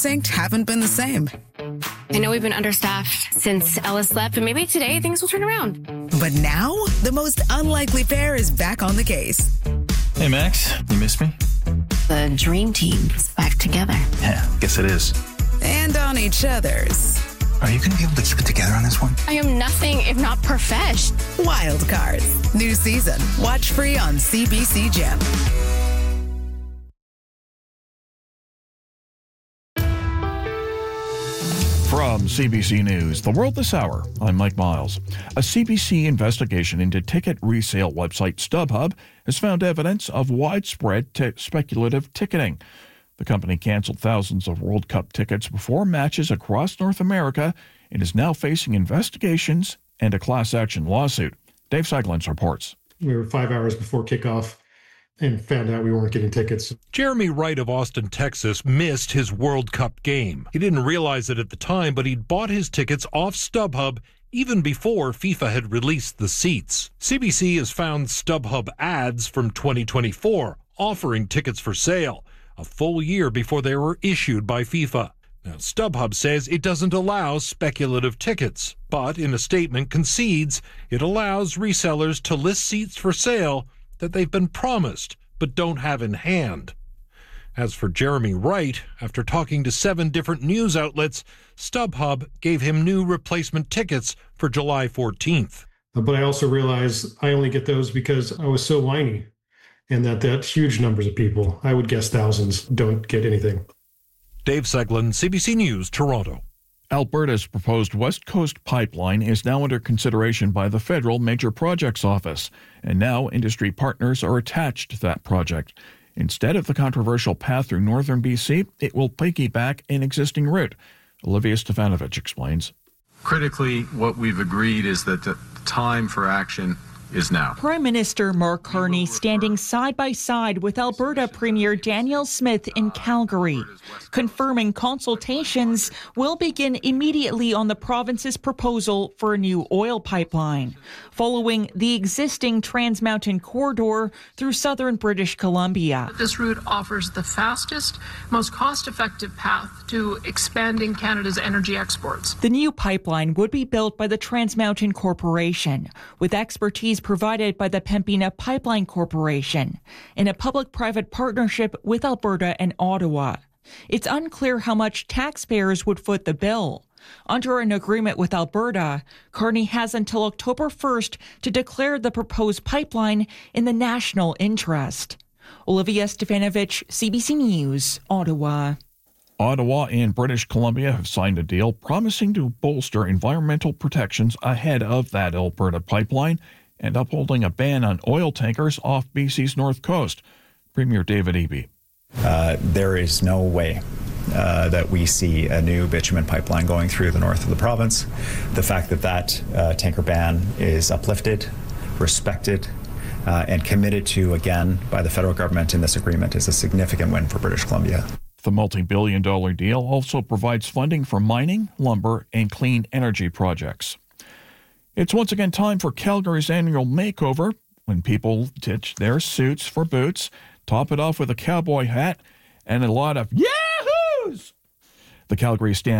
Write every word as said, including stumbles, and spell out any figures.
Synced haven't been the same. I know we've been understaffed since Ellis left, but maybe today things will turn around. But now, the most unlikely pair is back on the case. Hey, Max, you miss me? The dream team is back together. Yeah, guess it is. And on each other's. Are you going to be able to keep it together on this one? I am nothing if not profesh. Wild Cards. New season. Watch free on C B C Gem. From C B C News, The World This Hour, I'm Mike Miles. A C B C investigation into ticket resale website StubHub has found evidence of widespread t- speculative ticketing. The company canceled thousands of World Cup tickets before matches across North America and is now facing investigations and a class action lawsuit. Dave Seglins reports. We were five hours before kickoff and found out we weren't getting tickets. Jeremy Wright of Austin, Texas, missed his World Cup game. He didn't realize it at the time, but he'd bought his tickets off StubHub even before FIFA had released the seats. C B C has found StubHub ads from twenty twenty-four offering tickets for sale, a full year before they were issued by FIFA. Now, StubHub says it doesn't allow speculative tickets, but in a statement concedes it allows resellers to list seats for sale that they've been promised but don't have in hand. As for Jeremy Wright, after talking to seven different news outlets, StubHub gave him new replacement tickets for July fourteenth. But I also realized I only get those because I was so whiny, and that that huge numbers of people, I would guess thousands, don't get anything. Dave Seglin, C B C News, Toronto. Alberta's proposed West Coast pipeline is now under consideration by the Federal Major Projects Office, and now industry partners are attached to that project. Instead of the controversial path through northern B C, it will piggyback an existing route. Olivia Stefanovich explains. Critically, what we've agreed is that the time for action is now. Prime Minister Mark Carney standing side by side with Alberta Premier Danielle Smith in Calgary, confirming consultations will begin immediately on the province's proposal for a new oil pipeline, following the existing Trans Mountain corridor through southern British Columbia. This route offers the fastest, most cost-effective path to expanding Canada's energy exports. The new pipeline would be built by the Trans Mountain Corporation, with expertise provided by the Pembina Pipeline Corporation, in a public-private partnership with Alberta and Ottawa. It's unclear how much taxpayers would foot the bill. Under an agreement with Alberta, Carney has until October first to declare the proposed pipeline in the national interest. Olivia Stefanovich, C B C News, Ottawa. Ottawa and British Columbia have signed a deal promising to bolster environmental protections ahead of that Alberta pipeline and upholding a ban on oil tankers off B C's north coast. Premier David Eby. Uh, there is no way uh, that we see a new bitumen pipeline going through the north of the province. The fact that that uh, tanker ban is uplifted, respected, uh, and committed to again by the federal government in this agreement is a significant win for British Columbia. The multi-billion dollar deal also provides funding for mining, lumber, and clean energy projects. It's once again time for Calgary's annual makeover, when people ditch their suits for boots, top it off with a cowboy hat, and a lot of yahoos. The Calgary Stand